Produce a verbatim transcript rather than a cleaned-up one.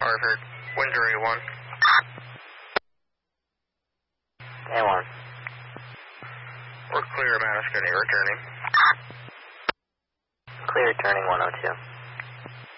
Harvard, Windsor A one. A one. We're clear, Madison, returning. Clear, turning one oh two.